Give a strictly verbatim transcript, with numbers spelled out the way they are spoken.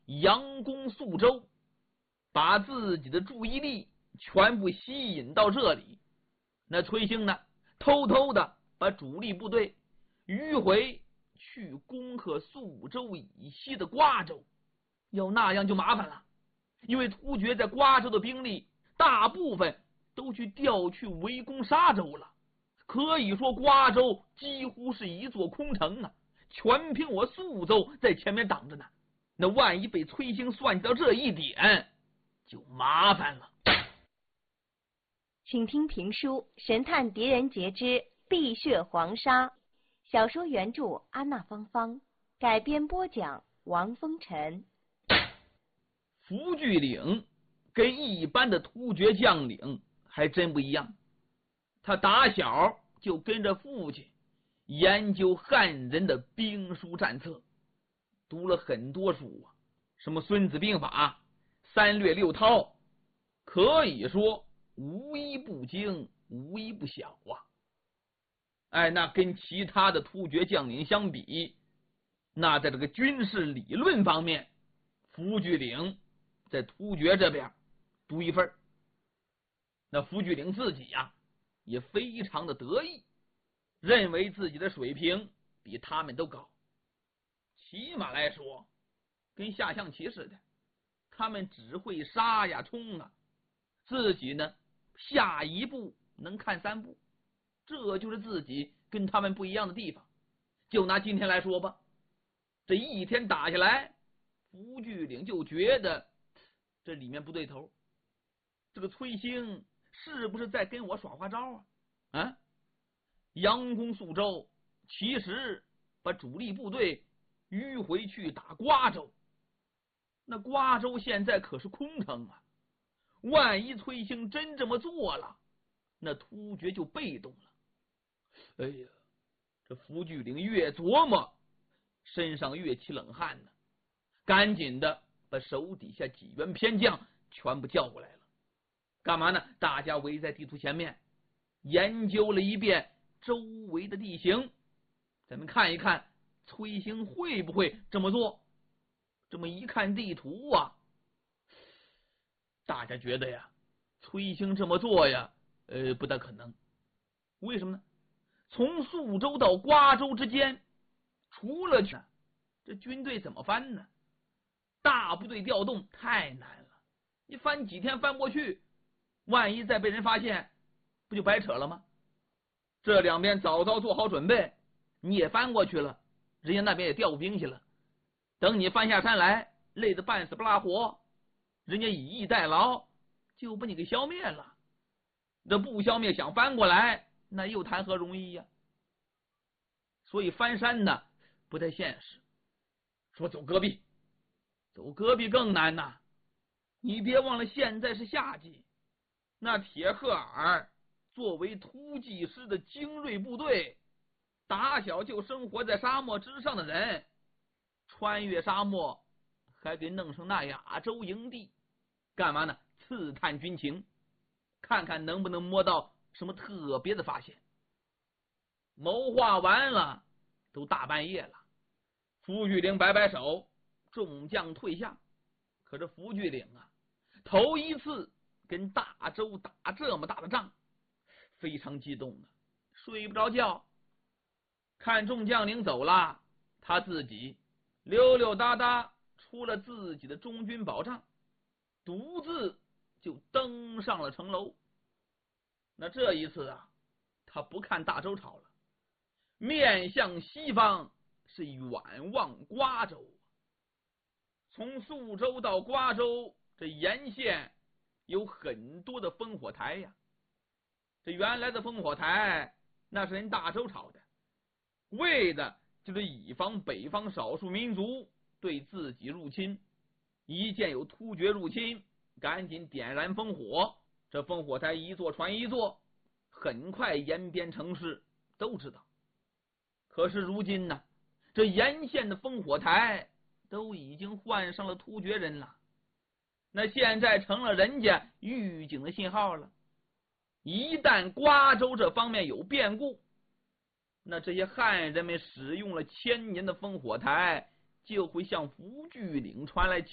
佯攻宿州，把自己的注意力全部吸引到这里。那崔兴呢，偷偷的把主力部队迂回去攻克宿州以西的瓜州。要那样就麻烦了，因为突厥在瓜州的兵力大部分都去调去围攻沙州了，可以说瓜州几乎是一座空城啊，全凭我宿州在前面挡着呢。那万一被崔兴算计到这一点，就麻烦了。 请听评书《神探狄仁杰之碧血黄沙》，小说原著安娜芳芳，改编播讲王风尘。 伏巨岭跟一般的突厥将领还真不一样，他打小就跟着父亲研究汉人的兵书战策，读了很多书啊，什么《孙子兵法》、三略六韬，可以说无一不精，无一不晓啊。哎，那跟其他的突厥将领相比，那在这个军事理论方面，伏巨岭在突厥这边独一份。那伏巨岭自己呀、啊、也非常的得意，认为自己的水平比他们都高。起码来说跟下象棋似的，他们只会杀呀冲啊，自己呢下一步能看三步，这就是自己跟他们不一样的地方。就拿今天来说吧，这一天打下来，伏巨岭就觉得这里面不对头，这个崔兴是不是在跟我耍花招啊？啊，佯攻宿州，其实把主力部队迂回去打瓜州。那瓜州现在可是空城啊，万一崔兴真这么做了，那突厥就被动了。哎呀，这伏巨岭越琢磨，身上越起冷汗呢，赶紧的把手底下几员偏将全部叫过来了。干嘛呢？大家围在地图前面，研究了一遍周围的地形，咱们看一看崔兴会不会这么做。这么一看地图啊，大家觉得呀，崔兴这么做呀，呃，不大可能。为什么呢？从宿州到瓜州之间，除了这军队怎么翻呢？大部队调动太难了，你翻几天翻不过去，万一再被人发现，不就白扯了吗？这两边早早做好准备，你也翻过去了，人家那边也调兵去了，等你翻下山来，累得半死不拉活，人家以逸待劳，就把你给消灭了。这不消灭，想翻过来，那又谈何容易呀？所以翻山呢，不太现实。说走戈壁，走戈壁更难呐！你别忘了，现在是夏季，那铁赫尔作为突击师的精锐部队，打小就生活在沙漠之上的人，穿越沙漠还给弄成那亚洲营地，干嘛呢？刺探军情，看看能不能摸到什么特别的发现。谋划完了，都大半夜了，伏巨岭摆摆手，众将退下。可是伏巨岭啊，头一次跟大周打这么大的仗，非常激动啊，睡不着觉。看众将领走了，他自己溜溜达达出了自己的中军保障，独自就登上了城楼。那这一次啊，他不看大周朝了，面向西方，是远望瓜州。从宿州到瓜州，这沿线有很多的烽火台呀。这原来的烽火台，那是人大周朝的，为的就是以防北方少数民族对自己入侵。一见有突厥入侵，赶紧点燃烽火。这烽火台一座传一座，很快沿边城市都知道。可是如今呢，这沿线的烽火台都已经换上了突厥人了，那现在成了人家预警的信号了。一旦瓜州这方面有变故，那这些汉人们使用了千年的烽火台就会向伏巨岭传来